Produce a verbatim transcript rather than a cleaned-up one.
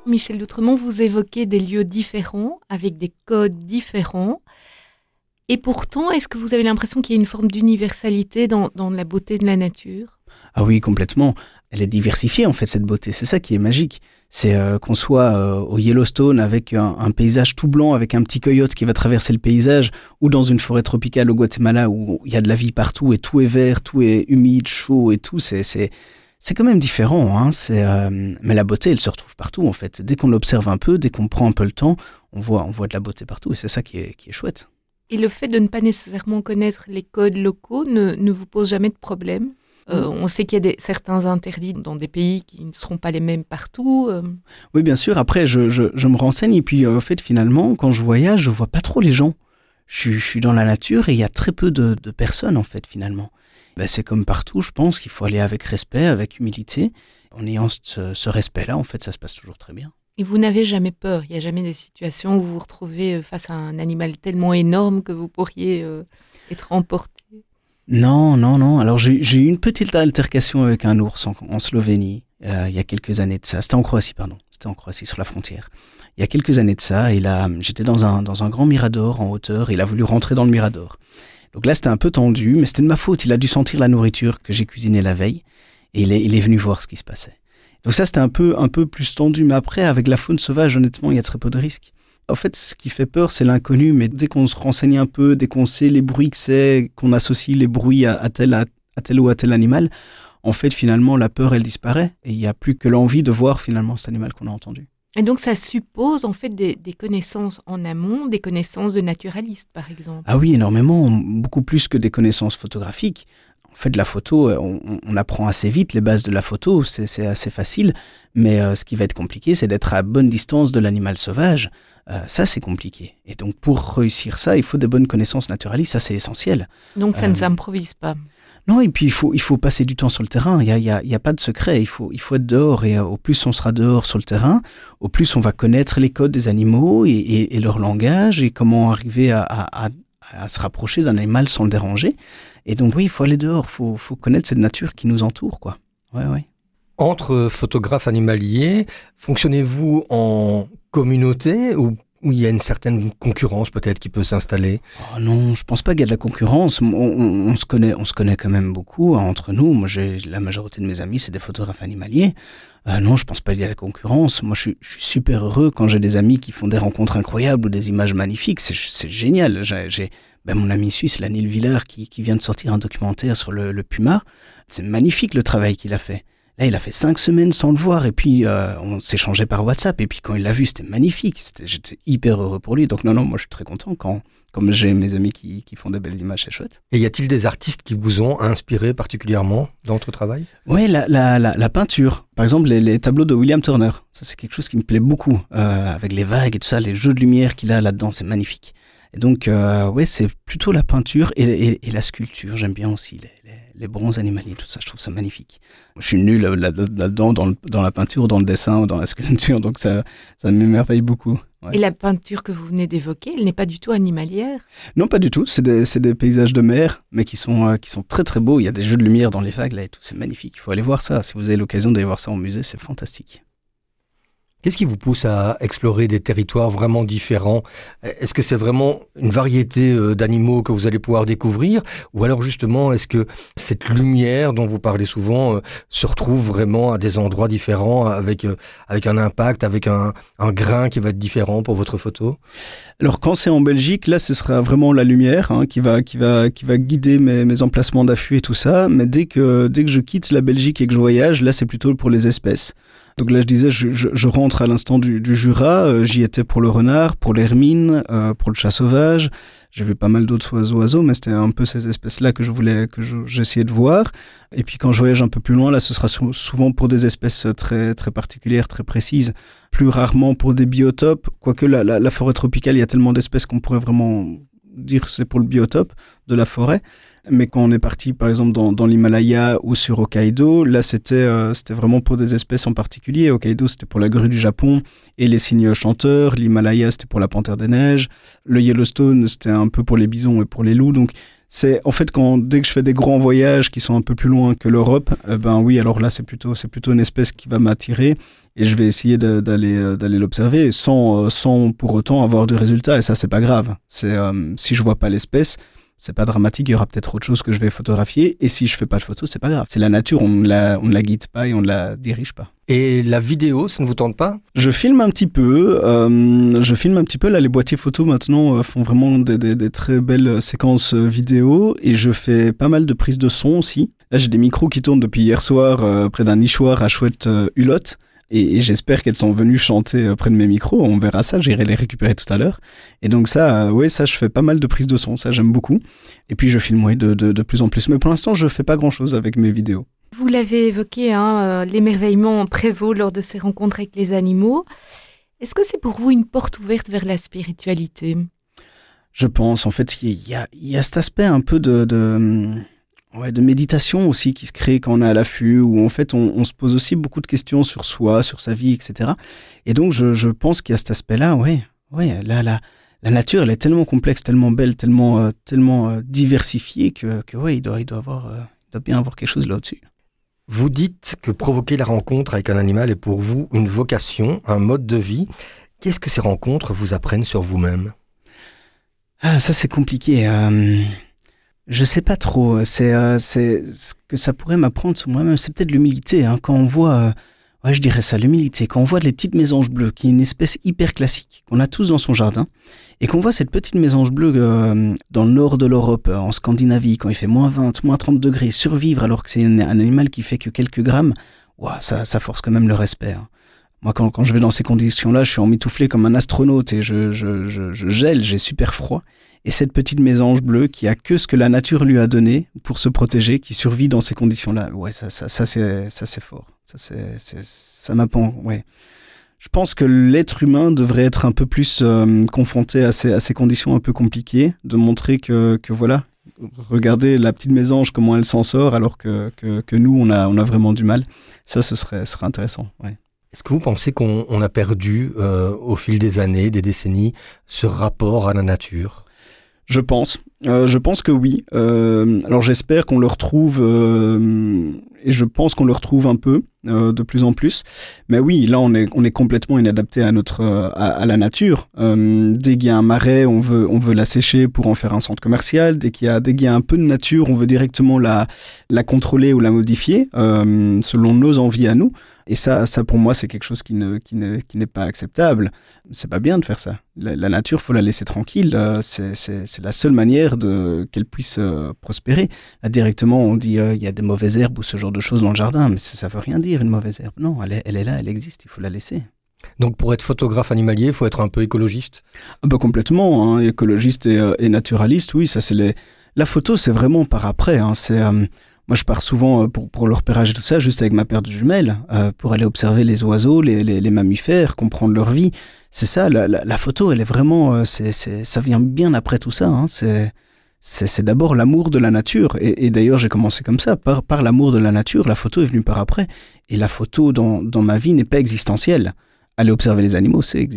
Michel d'Outremont, vous évoquez des lieux différents, avec des codes différents. Et pourtant, est-ce que vous avez l'impression qu'il y a une forme d'universalité dans, dans la beauté de la nature ? Ah oui, complètement. Elle est diversifiée, en fait, cette beauté. C'est ça qui est magique. C'est euh, qu'on soit euh, au Yellowstone avec un, un paysage tout blanc, avec un petit coyote qui va traverser le paysage, ou dans une forêt tropicale au Guatemala où il y a de la vie partout et tout est vert, tout est humide, chaud et tout. C'est, c'est, c'est quand même différent. Hein. C'est, euh, mais la beauté, elle se retrouve partout, en fait. Dès qu'on l'observe un peu, dès qu'on prend un peu le temps, on voit, on voit de la beauté partout. Et c'est ça qui est, qui est chouette. Et le fait de ne pas nécessairement connaître les codes locaux ne, ne vous pose jamais de problème ? Euh, on sait qu'il y a des, certains interdits dans des pays qui ne seront pas les mêmes partout. Euh. Oui, bien sûr. Après, je, je, je me renseigne et puis, en fait, finalement, quand je voyage, je vois pas trop les gens. Je, je suis dans la nature et il y a très peu de, de personnes, en fait, finalement. Ben, c'est comme partout, je pense qu'il faut aller avec respect, avec humilité. En ayant ce, ce respect-là, en fait, ça se passe toujours très bien. Et vous n'avez jamais peur ? Il n'y a jamais des situations où vous vous retrouvez face à un animal tellement énorme que vous pourriez euh, être emporté ? Non, non, non. Alors, j'ai, j'ai eu une petite altercation avec un ours en, en Slovénie, euh, il y a quelques années de ça. C'était en Croatie, pardon. C'était en Croatie, sur la frontière. Il y a quelques années de ça, et là, j'étais dans un, dans un grand mirador en hauteur, et il a voulu rentrer dans le mirador. Donc là, c'était un peu tendu, mais c'était de ma faute. Il a dû sentir la nourriture que j'ai cuisinée la veille, et il est, il est venu voir ce qui se passait. Donc ça, c'était un peu, un peu plus tendu, mais après, avec la faune sauvage, honnêtement, il y a très peu de risques. En fait, ce qui fait peur, c'est l'inconnu, mais dès qu'on se renseigne un peu, dès qu'on sait les bruits que c'est, qu'on associe les bruits à, à, tel, à, à tel ou à tel animal, en fait, finalement, la peur, elle disparaît, et il n'y a plus que l'envie de voir, finalement, cet animal qu'on a entendu. Et donc, ça suppose, en fait, des, des connaissances en amont, des connaissances de naturalistes, par exemple. Ah oui, énormément, beaucoup plus que des connaissances photographiques. En fait, la photo, on, on apprend assez vite les bases de la photo, c'est, c'est assez facile, mais euh, ce qui va être compliqué, c'est d'être à bonne distance de l'animal sauvage. Euh, ça, c'est compliqué. Et donc, pour réussir ça, il faut des bonnes connaissances naturalistes, ça, c'est essentiel. Donc, ça euh, ne s'improvise pas. Non, et puis il faut, il faut passer du temps sur le terrain. Il n'y a, il y a, il y a pas de secret, il faut, il faut être dehors. Et euh, au plus on sera dehors sur le terrain, au plus on va connaître les codes des animaux et, et, et leur langage et comment arriver à, à, à, à se rapprocher d'un animal sans le déranger. Et donc, oui, il faut aller dehors, il faut, faut connaître cette nature qui nous entoure, quoi. Ouais, ouais. Entre photographes animaliers, fonctionnez-vous en communauté ou où il y a une certaine concurrence peut-être qui peut s'installer ? Oh non, je pense pas qu'il y a de la concurrence. On, on, on se connaît, on se connaît quand même beaucoup hein, entre nous. Moi, j'ai la majorité de mes amis, c'est des photographes animaliers. Euh, non, je pense pas qu'il y a de la concurrence. Moi, je suis, je suis super heureux quand j'ai des amis qui font des rencontres incroyables ou des images magnifiques. C'est, c'est génial. J'ai, j'ai ben, mon ami suisse, Lanil Villard, qui, qui vient de sortir un documentaire sur le, le puma. C'est magnifique le travail qu'il a fait. Là, il a fait cinq semaines sans le voir et puis euh, on s'échangeait par WhatsApp. Et puis quand il l'a vu, c'était magnifique. C'était, j'étais hyper heureux pour lui. Donc non, non, moi je suis très content quand, quand j'ai mes amis qui, qui font des belles images, c'est chouette. Et y a-t-il des artistes qui vous ont inspiré particulièrement dans votre travail ? Oui, la, la, la, la peinture. Par exemple, les, les tableaux de William Turner. Ça, c'est quelque chose qui me plaît beaucoup. Euh, avec les vagues et tout ça, les jeux de lumière qu'il a là-dedans, c'est magnifique. Et donc, euh, ouais, c'est plutôt la peinture et, et, et la sculpture. J'aime bien aussi les, les, les bronzes animaliers, tout ça. Je trouve ça magnifique. Je suis nul là, là, là-dedans, dans, le, dans la peinture, dans le dessin, dans la sculpture. Donc, ça, ça m'émerveille beaucoup. Ouais. Et la peinture que vous venez d'évoquer, elle n'est pas du tout animalière ? Non, pas du tout. C'est des, c'est des paysages de mer, mais qui sont, euh, qui sont très, très beaux. Il y a des jeux de lumière dans les vagues là et tout. C'est magnifique. Il faut aller voir ça. Si vous avez l'occasion d'aller voir ça en musée, c'est fantastique. Qu'est-ce qui vous pousse à explorer des territoires vraiment différents ? Est-ce que c'est vraiment une variété d'animaux que vous allez pouvoir découvrir ? Ou alors justement, est-ce que cette lumière dont vous parlez souvent se retrouve vraiment à des endroits différents, avec, avec un impact, avec un, un grain qui va être différent pour votre photo ? Alors quand c'est en Belgique, là ce sera vraiment la lumière hein, qui, va, qui, va, qui va guider mes, mes emplacements d'affût et tout ça. Mais dès que, dès que je quitte la Belgique et que je voyage, là c'est plutôt pour les espèces. Donc là, je disais, je, je, je rentre à l'instant du, du Jura. Euh, j'y étais pour le renard, pour l'hermine, euh, pour le chat sauvage. J'ai vu pas mal d'autres oiseaux, mais c'était un peu ces espèces-là que je voulais, que je, j'essayais de voir. Et puis quand je voyage un peu plus loin, là, ce sera sou- souvent pour des espèces très, très particulières, très précises. Plus rarement pour des biotopes. Quoique la, la, la forêt tropicale, il y a tellement d'espèces qu'on pourrait vraiment dire que c'est pour le biotope de la forêt. Mais quand on est parti, par exemple, dans, dans l'Himalaya ou sur Hokkaido, là, c'était, euh, c'était vraiment pour des espèces en particulier. Hokkaido, c'était pour la grue du Japon et les cygnes chanteurs. L'Himalaya, c'était pour la panthère des neiges. Le Yellowstone, c'était un peu pour les bisons et pour les loups. Donc, C'est en fait quand dès que je fais des grands voyages qui sont un peu plus loin que l'Europe, euh, ben oui, alors là c'est plutôt c'est plutôt une espèce qui va m'attirer et je vais essayer de, d'aller euh, d'aller l'observer sans euh, sans pour autant avoir de résultats et ça c'est pas grave. C'est euh, si je vois pas l'espèce, c'est pas dramatique, il y aura peut-être autre chose que je vais photographier et si je fais pas de photos, c'est pas grave. C'est la nature, on ne la on ne la guide pas et on ne la dirige pas. Et la vidéo, ça ne vous tente pas ? Je filme un petit peu, euh, je filme un petit peu, là les boîtiers photos maintenant euh, font vraiment des, des, des très belles séquences euh, vidéo et je fais pas mal de prises de son aussi. Là j'ai des micros qui tournent depuis hier soir euh, près d'un nichoir à chouette euh, hulotte et, et j'espère qu'elles sont venues chanter euh, près de mes micros, on verra ça, j'irai les récupérer tout à l'heure. Et donc ça, euh, ouais ça je fais pas mal de prises de son, ça j'aime beaucoup. Et puis je filme ouais, de, de, de plus en plus, mais pour l'instant je fais pas grand chose avec mes vidéos. Vous l'avez évoqué, hein, euh, l'émerveillement prévaut lors de ces rencontres avec les animaux. Est-ce que c'est pour vous une porte ouverte vers la spiritualité ? Je pense, en fait, il y a, il y a cet aspect un peu de, de, ouais, de méditation aussi qui se crée quand on est à l'affût, où en fait on, on se pose aussi beaucoup de questions sur soi, sur sa vie, et cetera. Et donc je, je pense qu'il y a cet aspect-là, ouais, ouais, là, là. La nature, elle est tellement complexe, tellement belle, tellement, euh, tellement euh, diversifiée que, que ouais, il doit, il doit avoir, euh, il doit bien avoir quelque chose là-dessus. Vous dites que provoquer la rencontre avec un animal est pour vous une vocation, un mode de vie. Qu'est-ce que ces rencontres vous apprennent sur vous-même ? Ah, ça c'est compliqué. Euh, je sais pas trop. C'est, euh, c'est ce que ça pourrait m'apprendre sur moi-même. C'est peut-être l'humilité. Hein, quand on voit, euh, ouais, je dirais ça, l'humilité. Quand on voit les petites mésanges bleues, qui est une espèce hyper classique qu'on a tous dans son jardin, et qu'on voit cette petite mésange bleue euh, dans le nord de l'Europe, en Scandinavie, quand il fait moins vingt, moins trente degrés, survivre alors que c'est un, un animal qui fait que quelques grammes, ouah, ça, ça force quand même le respect. Hein. Moi, quand, quand je vais dans ces conditions-là, je suis emmitouflé comme un astronaute et je, je, je, je gèle, j'ai super froid. Et cette petite mésange bleue qui a que ce que la nature lui a donné pour se protéger, qui survit dans ces conditions-là, ouais, ça, ça, ça, c'est, ça c'est fort. Ça, c'est, c'est, ça m'apprend, ouais. Je pense que l'être humain devrait être un peu plus euh, confronté à ces, à ces conditions un peu compliquées, de montrer que, que voilà, regardez la petite mésange, comment elle s'en sort, alors que, que, que nous, on a, on a vraiment du mal. Ça, ce serait, ce serait intéressant, ouais. Est-ce que vous pensez qu'on on a perdu, euh, au fil des années, des décennies, ce rapport à la nature ? Je pense. Euh, je pense que oui. Euh, alors j'espère qu'on le retrouve, euh, et je pense qu'on le retrouve un peu, euh, de plus en plus. Mais oui, là on est, on est complètement inadapté à, notre, à, à la nature. Euh, dès qu'il y a un marais, on veut, on veut l'assécher pour en faire un centre commercial. Dès qu'il y a, dès qu'il y a un peu de nature, on veut directement la, la contrôler ou la modifier, euh, selon nos envies à nous. Et ça, ça pour moi, c'est quelque chose qui, ne, qui, ne, qui n'est pas acceptable. C'est pas bien de faire ça. La, la nature, faut la laisser tranquille. C'est, c'est, c'est la seule manière de, qu'elle puisse euh, prospérer. Là, directement, on dit euh, il y a des mauvaises herbes ou ce genre de choses dans le jardin, mais ça, ça veut rien dire, une mauvaise herbe. Non, elle est, elle est là, elle existe, il faut la laisser. Donc pour être photographe animalier, il faut être un peu écologiste ? Ah bah complètement, hein, écologiste et, euh, et naturaliste, oui. Ça, c'est les... La photo, c'est vraiment par après. Hein, c'est... Euh, Moi, je pars souvent pour, pour le repérage et tout ça, juste avec ma paire de jumelles, euh, pour aller observer les oiseaux, les, les, les mammifères, comprendre leur vie. C'est ça, la, la, la photo, elle est vraiment... Euh, c'est, c'est, ça vient bien après tout ça. Hein. C'est, c'est, c'est d'abord l'amour de la nature. Et, et d'ailleurs, j'ai commencé comme ça, par, par l'amour de la nature. La photo est venue par après. Et la photo dans, dans ma vie n'est pas existentielle. Aller observer les animaux, c'est existentiel.